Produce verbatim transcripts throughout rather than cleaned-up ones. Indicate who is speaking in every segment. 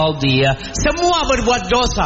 Speaker 1: dia semua berbuat dosa.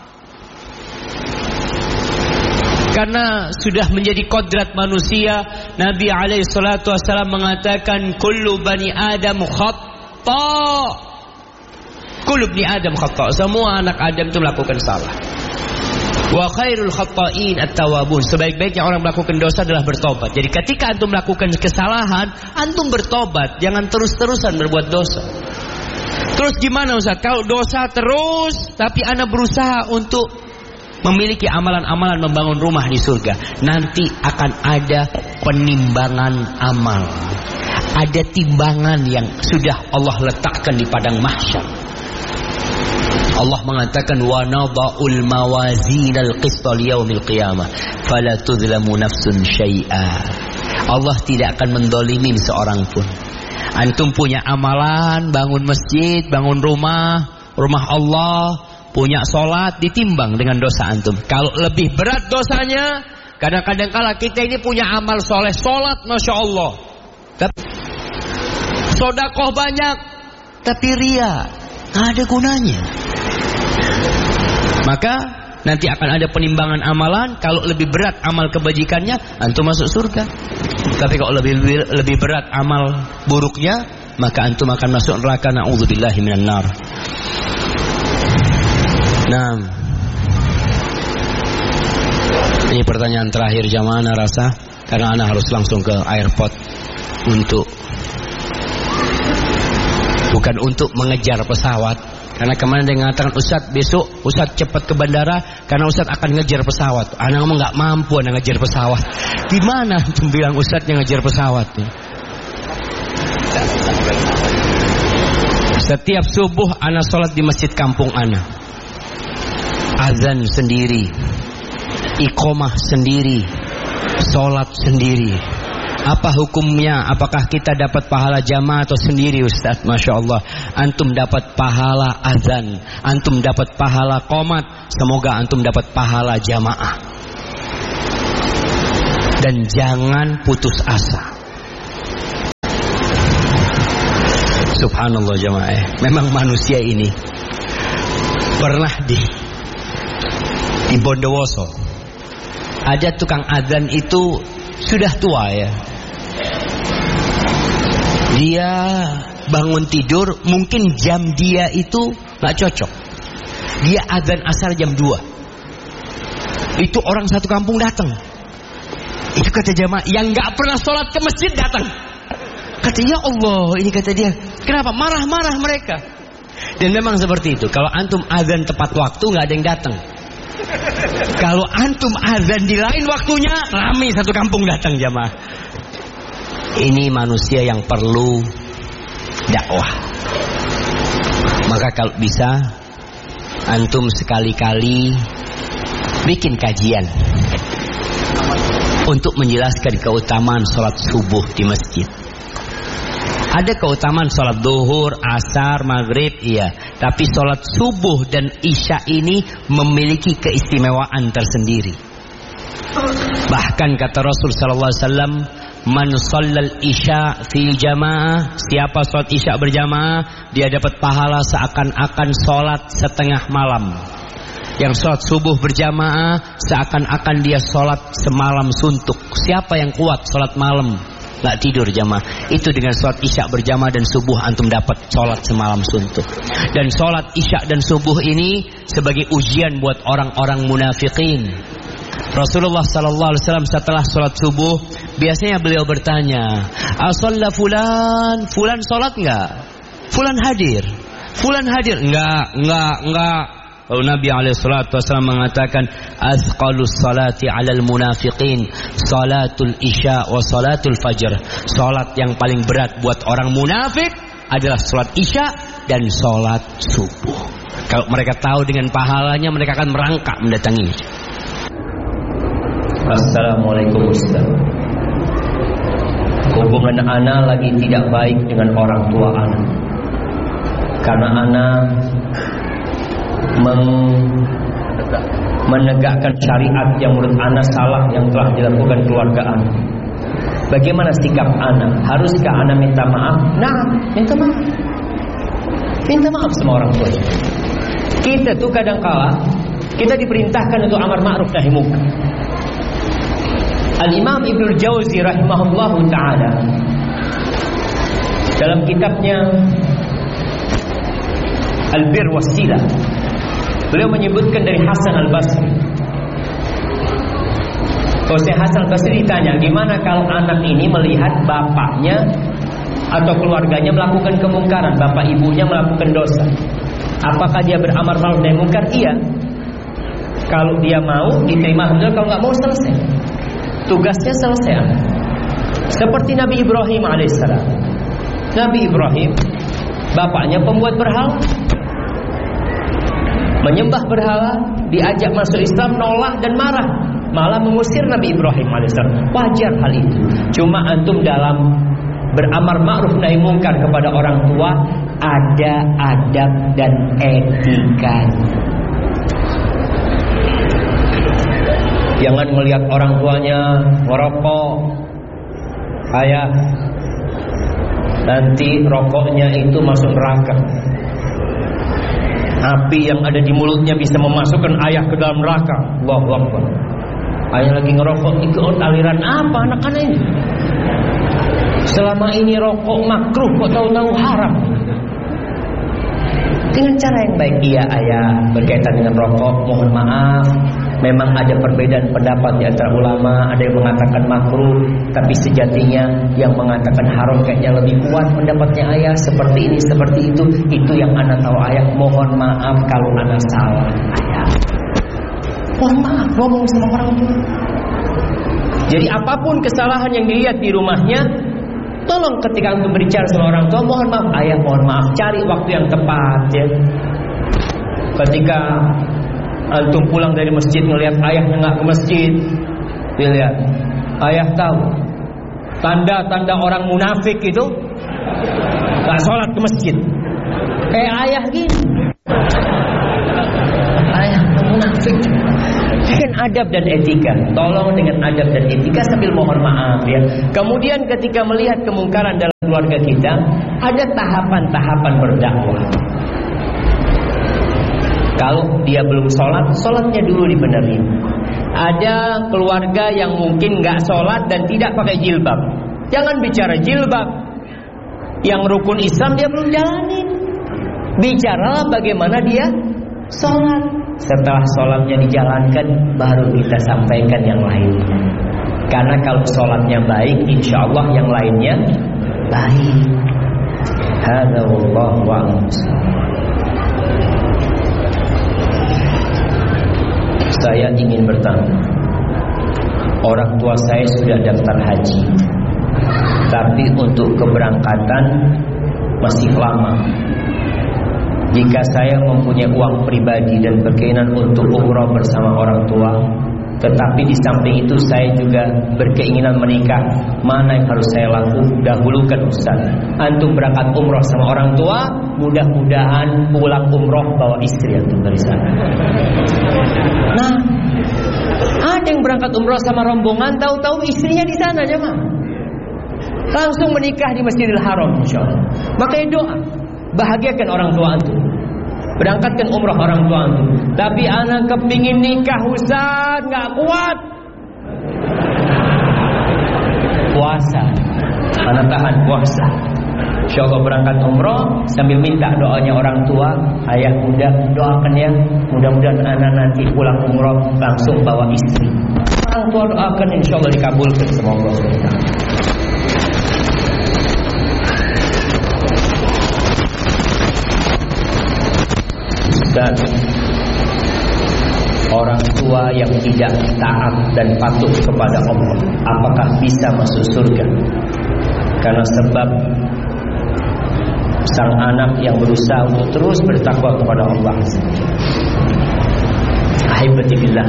Speaker 1: Karena sudah menjadi kodrat manusia. Nabi alaihi salatu wassalam mengatakan kullu bani Adam khata'. Kullu bani Adam khata'. Semua anak Adam itu melakukan salah. Wa khairul khata'in at-tawwabun. Sebaik-baiknya orang melakukan dosa adalah bertobat. Jadi ketika antum melakukan kesalahan, antum bertobat, jangan terus-terusan berbuat dosa. Terus gimana Ustaz? Kalau dosa terus tapi ana berusaha untuk memiliki amalan-amalan membangun rumah di surga, nanti akan ada penimbangan amal. Ada timbangan yang sudah Allah letakkan di padang mahsyar. Allah mengatakan wa nada'ul mawazinal qista liyaumil qiyamah fala tudlamu nafsun syai'a. Allah tidak akan mendolimin seorang pun. Antum punya amalan, bangun masjid, bangun rumah, rumah Allah, punya sholat, ditimbang dengan dosa antum. Kalau lebih berat dosanya, kadang-kadang kala kita ini punya amal soleh, sholat masya Allah, tapi sodakoh banyak, tapi ria, nggak ada gunanya. Maka nanti akan ada penimbangan amalan. Kalau lebih berat amal kebajikannya, antum masuk surga. Tapi kalau lebih lebih berat amal buruknya, maka antum akan masuk neraka. Na'udzubillahi minan nar. Nah, ini pertanyaan terakhir jamaah ana rasa, karena ana harus langsung ke airport untuk bukan untuk mengejar pesawat. Karena kemarin dia mengatakan Ustaz besok Ustaz cepat ke bandara karena Ustaz akan ngejar pesawat. Ana ngomong nggak mampu ana ngejar pesawat. Gimana antum bilang Ustaz yang ngejar pesawat? Setiap subuh ana sholat di masjid kampung ana. Azan sendiri, iqomah sendiri, sholat sendiri. Apa hukumnya? Apakah kita dapat pahala jamaah atau sendiri Ustaz? Masya Allah. Antum dapat pahala azan, antum dapat pahala qomat. Semoga antum dapat pahala jamaah. Dan jangan putus asa. Subhanallah jamaah. Memang manusia ini pernah di di Bondowoso ada tukang azan itu sudah tua ya. Dia bangun tidur, mungkin jam dia itu gak cocok. Dia azan asar jam dua. Itu orang satu kampung datang. Itu kata jamaah yang gak pernah sholat ke masjid datang. Kata ya Allah, ini kata dia, kenapa marah-marah mereka? Dan memang seperti itu. Kalau antum azan tepat waktu gak ada yang datang. Kalau antum azan di lain waktunya, ramai satu kampung datang jamaah. Ini manusia yang perlu dakwah. Maka kalau bisa antum sekali-kali bikin kajian untuk menjelaskan keutamaan sholat subuh di masjid. Ada keutamaan sholat duhur, asar, maghrib, iya. Tapi sholat subuh dan isya ini memiliki keistimewaan tersendiri. Bahkan kata Rasul sallallahu alaihi wasallam, man shallal isya fi jamaah, siapa sholat isya berjamaah, dia dapat pahala seakan-akan sholat setengah malam. Yang sholat subuh berjamaah, seakan-akan dia sholat semalam suntuk. Siapa yang kuat sholat malam nggak tidur jamaah, itu dengan sholat isya berjamaah dan subuh antum dapat sholat semalam suntuk. Dan sholat isya dan subuh ini sebagai ujian buat orang-orang munafikin. Rasulullah sallallahu alaihi wasallam setelah sholat subuh biasanya beliau bertanya, "Ashalla fulan? Fulan sholat enggak? Fulan hadir? Fulan hadir?" Enggak, enggak, enggak. Lalu Nabi alaihi salatu wasallam mengatakan, "Athqalus salati 'alal munafiqin salatul isya wa salatul fajr." Salat yang paling berat buat orang munafik adalah salat isya dan salat subuh. Kalau mereka tahu dengan pahalanya, mereka akan merangkak mendatangi.
Speaker 2: Assalamualaikum Ustaz. Hubungan ana lagi tidak baik dengan orang tua ana. Karena ana men- menegakkan syariat yang menurut ana salah yang telah dilakukan keluarga ana. Bagaimana sikap ana? Haruskah ana minta maaf? Nah, minta maaf. Minta maaf sama orang tua. Kita tuh kadang-kala kita diperintahkan untuk amar ma'ruf nahi munkar. Al-Imam Ibnul Jauzi rahimahullahu ta'ala dalam kitabnya Al-Bir Wassilah, beliau menyebutkan dari Hasan Al-Basri. Kalau saya Hasan Al-Basri ditanya, gimana kalau anak ini melihat bapaknya atau keluarganya melakukan kemungkaran, bapak ibunya melakukan dosa, apakah dia beramar ma'ruf nahi munkar? Iya. Kalau dia mau, diterima alhamdulillah. Kalau nggak mau, selesai. Tugasnya selesai. Seperti Nabi Ibrahim alaihissalam. Nabi Ibrahim, bapaknya pembuat berhala, menyembah berhala, diajak masuk Islam, nolak dan marah, malah mengusir Nabi Ibrahim alaihissalam. Wajar hal itu. Cuma antum dalam beramar ma'ruf nahi munkar kepada orang tua ada adab dan etika. Jangan melihat orang tuanya merokok, ayah, nanti rokoknya itu masuk neraka. Api yang ada di mulutnya bisa memasukkan ayah ke dalam neraka. Allahu Akbar. Ayah lagi ngerokok, ikut aliran apa anak-anak ini? Selama ini rokok makruh, kok tahu-tahu haram. Dengan cara yang baik, iya ayah, berkaitan dengan rokok, mohon maaf, memang ada perbedaan pendapat di antara ulama. Ada yang mengatakan makruh, tapi sejatinya yang mengatakan haram kayaknya lebih kuat pendapatnya ayah. Seperti ini, seperti itu. Itu yang anak tahu ayah. Mohon maaf kalau anak salah ayah. Mohon maaf, ngomong sama orang tua. Jadi apapun kesalahan yang dilihat di rumahnya, tolong ketika antum berbicara sama orang tua, mohon maaf ayah, mohon maaf, cari waktu yang tepat ya. Ketika antum pulang dari masjid ngelihat ayahnya nggak ke masjid, dilihat ayah tahu tanda-tanda orang munafik itu nggak sholat ke masjid. Kayak ayah gini, ayah munafik. Dengan adab dan etika, tolong dengan adab dan etika sambil mohon maaf ya. Kemudian ketika melihat kemungkaran dalam keluarga kita, ada tahapan-tahapan berdakwah. Kalau dia belum sholat, sholatnya dulu dibenerin. Ada keluarga yang mungkin nggak sholat dan tidak pakai jilbab, jangan bicara jilbab. Yang rukun Islam dia belum jalanin, bicaralah bagaimana dia sholat. Setelah sholatnya dijalankan, baru kita sampaikan yang lain. Karena kalau sholatnya baik, insya Allah yang lainnya baik. Hadza wallahu a'lam. Saya ingin bertanya, orang tua saya sudah daftar haji, tapi untuk keberangkatan masih lama. Jika saya mempunyai uang pribadi dan berkeinginan untuk umrah bersama orang tua, tetapi di samping itu saya juga berkeinginan menikah, mana yang harus saya lakukan? Dahulukan Ustaz. Antum berangkat umrah sama orang tua, mudah-mudahan pulang umrah bawa istri antum dari sana. Nah, ada yang berangkat umrah sama rombongan, tahu-tahu istrinya di sana jemaah. Langsung menikah di Masjidil Haram insyaallah. Makanya doa, bahagiakan orang tua antum, berangkatkan umrah orang tua antum. Tapi anak kepingin nikah Ustaz, gak kuat. Puasa, anak tahan puasa. InsyaAllah berangkat umrah sambil minta doanya orang tua. Ayah muda doakan ya, mudah-mudahan anak nanti pulang umrah langsung bawa istri. Orang tua doakan, insyaAllah dikabulkan sama Allah subhanahu wa taala. Dan orang tua yang tidak taat dan patuh kepada Allah, apakah bisa masuk surga? Karena sebab sang anak yang berusaha untuk terus bertakwa kepada Allah. Ahibati billah,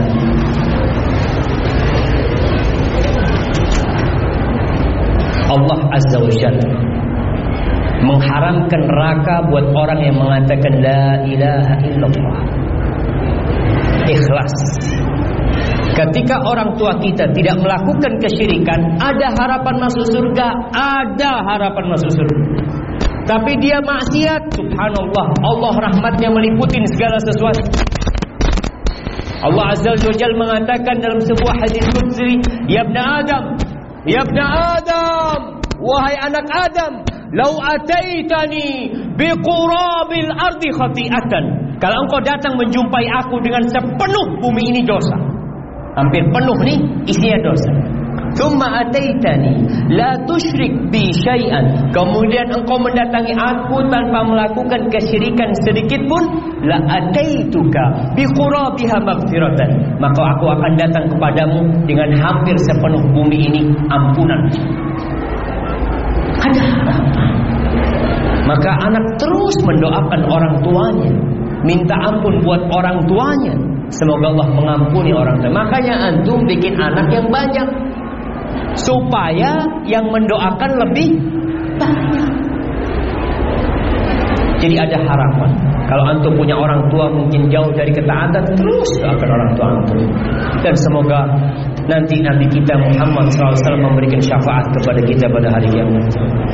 Speaker 2: Allah Azza wa Jalla mengharamkan neraka buat orang yang mengatakan la ilaha illallah, ikhlas. Ketika orang tua kita tidak melakukan kesyirikan, ada harapan masuk surga, ada harapan masuk surga. tapi dia maksiat, subhanallah, Allah rahmatnya meliputin segala sesuatu. Allah Azza wa Jalla mengatakan dalam sebuah hadis qudsi, ya ibn Adam, ya ibn Adam, wahai anak Adam, lau ataitani biqurabil ardi khati'atan, kalau engkau datang menjumpai aku dengan sepenuh bumi ini dosa, hampir penuh nih isinya dosa. Tsumma ataitani la tusyrik bi syai'an, kemudian engkau mendatangi aku tanpa melakukan kesyirikan sedikit pun, la ataituka bi qurabiha maghfiratan, maka aku akan datang kepadamu dengan hampir sepenuh bumi ini ampunan. Ada harapan. Maka anak terus mendoakan orang tuanya, minta ampun buat orang tuanya, semoga Allah mengampuni orang tua. Makanya antum bikin anak yang banyak, supaya yang mendoakan lebih banyak. Jadi ada harapan. Kalau antum punya orang tua mungkin jauh dari ketaatan, terus doakan orang tua antum. Dan semoga nanti Nabi kita Muhammad shallallahu alaihi wasallam memberikan syafaat kepada kita pada hari kiamat.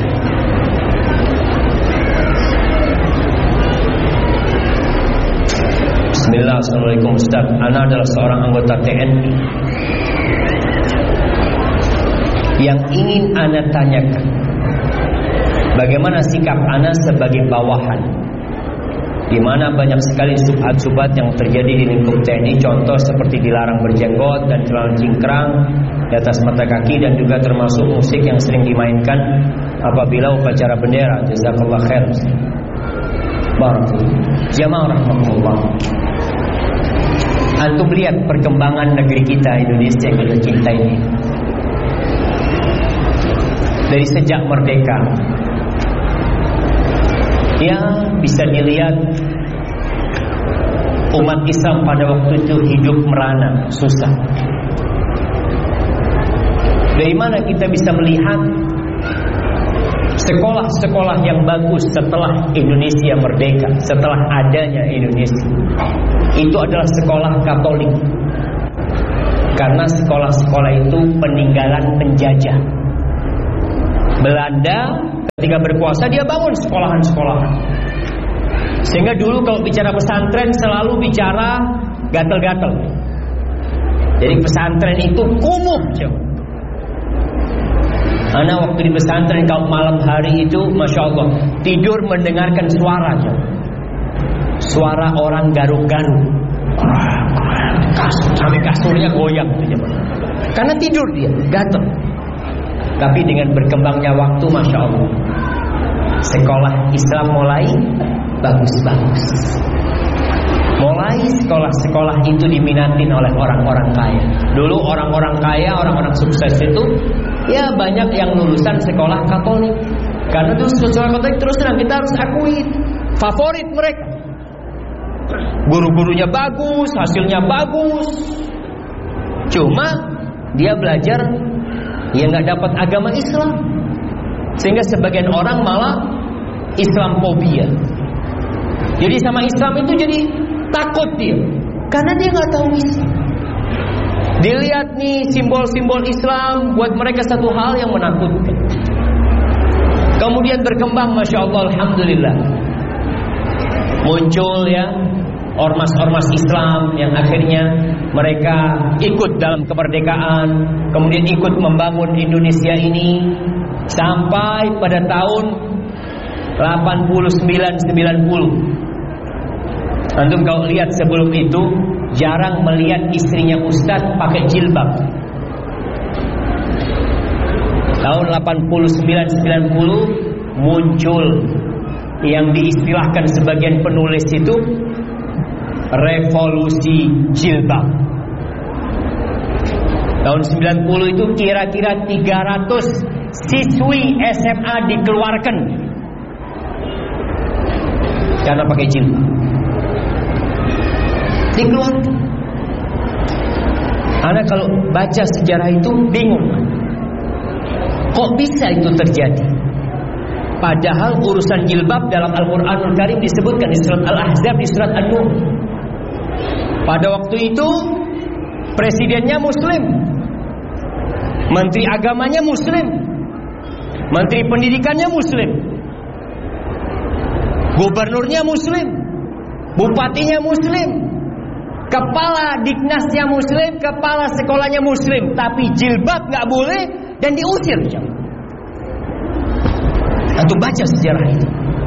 Speaker 2: Bismillah, assalamualaikum Ustaz. Ana adalah seorang anggota T N I. Yang ingin ana tanyakan, bagaimana sikap ana sebagai bawahan, di mana banyak sekali subhat-subhat yang terjadi di lingkup T N I, contoh seperti dilarang berjenggot dan celana cingkrang di atas mata kaki, dan juga termasuk musik yang sering dimainkan apabila upacara bendera. Jazakallah khair. Barakallahu. Jamaah rahmatullah. Antum lihat perkembangan negeri kita Indonesia yang kita cintai ini. Dari sejak merdeka, ya bisa dilihat umat Islam pada waktu itu hidup merana, susah. Dari mana kita bisa melihat sekolah-sekolah yang bagus setelah Indonesia merdeka, setelah adanya Indonesia? Itu adalah sekolah Katolik. Karena sekolah-sekolah itu peninggalan penjajah Belanda. Ketika berkuasa dia bangun sekolahan-sekolahan. Sehingga dulu kalau bicara pesantren selalu bicara gatel-gatel. Jadi pesantren itu kumuh. Ana waktu di pesantren kalau malam hari itu, masya Allah, tidur mendengarkan suara, suara orang garuk-garuk, sampai kasurnya goyang, karena tidur dia, gatel. Tapi dengan berkembangnya waktu, masya Allah, sekolah Islam mulai bagus-bagus. Mulai sekolah-sekolah itu diminatin oleh orang-orang kaya. Dulu orang-orang kaya, orang-orang sukses itu, ya banyak yang lulusan sekolah Katolik. Karena itu sekolah Katolik terus terang kita harus akui favorit mereka. Guru-gurunya bagus, hasilnya bagus. Cuma dia belajar, ya nggak dapat agama Islam. Sehingga sebagian orang malah Islamophobia. Jadi sama Islam itu jadi takut dia, karena dia nggak tahu Islam. Dilihat nih simbol-simbol Islam, buat mereka satu hal yang menakutkan. Kemudian berkembang, masya Allah, alhamdulillah, muncul ya ormas-ormas Islam yang akhirnya mereka ikut dalam kemerdekaan, kemudian ikut membangun Indonesia ini sampai pada tahun delapan puluh sembilan sembilan puluh. Antum kalau lihat sebelum itu jarang melihat istrinya Ustadz pakai jilbab. Tahun delapan puluh sembilan sembilan puluh muncul yang diistilahkan sebagian penulis itu revolusi jilbab. Tahun sembilan puluh itu kira-kira tiga ratus siswi S M A dikeluarkan karena pakai jilbab. Dikeluarkan. Anda kalau baca sejarah itu bingung, kok bisa itu terjadi? Padahal urusan jilbab dalam Al-Quranul Karim disebutkan di surat Al-Ahzab, di surat An-Nur. Pada waktu itu presidennya Muslim, menteri agamanya Muslim, menteri pendidikannya Muslim. Gubernurnya muslim, bupatinya muslim, kepala Diknasnya muslim, kepala sekolahnya muslim, tapi jilbab nggak boleh dan diusir. Antum baca sejarah itu.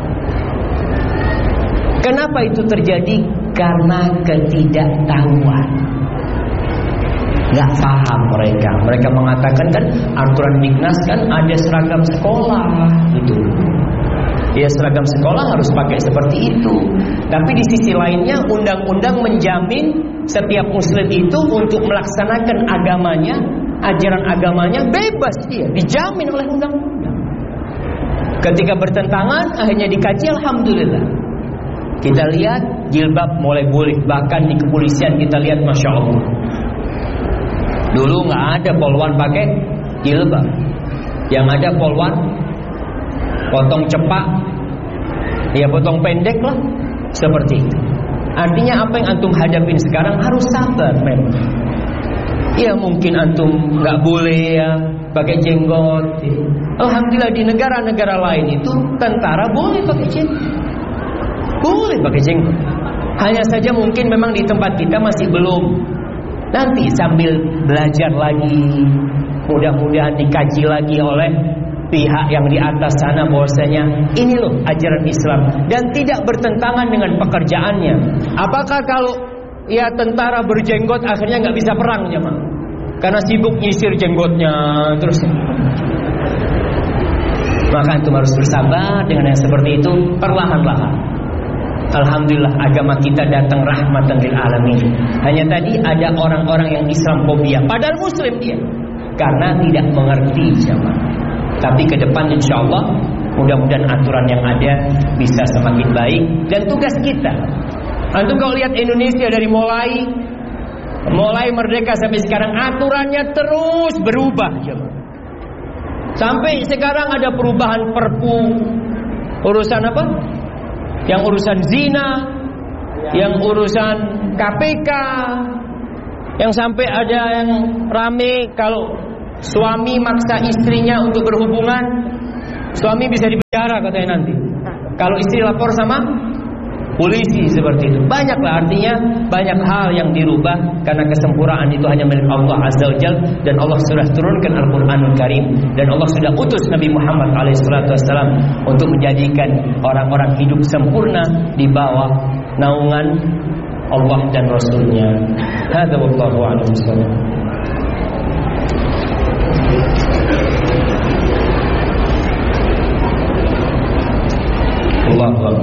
Speaker 2: Kenapa itu terjadi? Karena ketidaktahuan. Nggak paham mereka. Mereka mengatakan kan aturan Diknas kan ada seragam sekolah gitu. Ya seragam sekolah harus pakai seperti itu. Tapi di sisi lainnya undang-undang menjamin setiap muslim itu untuk melaksanakan agamanya, ajaran agamanya bebas dia, dijamin oleh undang-undang. Ketika bertentangan akhirnya dikaji, alhamdulillah. Kita lihat jilbab mulai boleh, bahkan di kepolisian kita lihat masya Allah. Dulu nggak ada polwan pakai jilbab, yang ada polwan potong cepak, ya potong pendek lah, seperti itu. Artinya apa yang antum hadapin sekarang harus sabar memang. Ya mungkin antum nggak boleh ya pakai jenggot. Alhamdulillah di negara-negara lain itu tentara boleh pakai jenggot, boleh pakai jenggot. Hanya saja mungkin memang di tempat kita masih belum. Nanti sambil belajar lagi, mudah-mudahan dikaji lagi oleh pihak yang di atas sana bahwasanya ini loh ajaran Islam dan tidak bertentangan dengan pekerjaannya. Apakah kalau ya tentara berjenggot akhirnya nggak bisa perang jemaah? Karena sibuk nyisir jenggotnya terus. Maka antum harus bersabar dengan yang seperti itu, perlahan-lahan. Alhamdulillah agama kita datang rahmatan lil alamin. Hanya tadi ada orang-orang yang Islamfobia, padahal muslim dia, karena tidak mengerti jemaah. Tapi ke depan insyaallah mudah-mudahan aturan yang ada bisa semakin baik. Dan tugas kita, antum kalau lihat Indonesia dari mulai mulai merdeka sampai sekarang aturannya terus berubah jemaah. Sampai sekarang ada perubahan perpu urusan apa? Yang urusan zina, yang urusan K P K, yang sampai ada yang rame kalau suami maksa istrinya untuk berhubungan, suami bisa dipenjara katanya nanti. Kalau istri lapor sama polisi seperti itu. Banyaklah, artinya banyak hal yang dirubah karena kesempurnaan itu hanya milik Allah Azza wa Jalla, dan Allah sudah turunkan Al-Qur'anul Karim, dan Allah sudah utus Nabi Muhammad alaihi salatu wasallam untuk menjadikan orang-orang hidup sempurna di bawah naungan Allah dan Rasulnya. Hadza wallahu a'lam bishawab. Allahu akbar.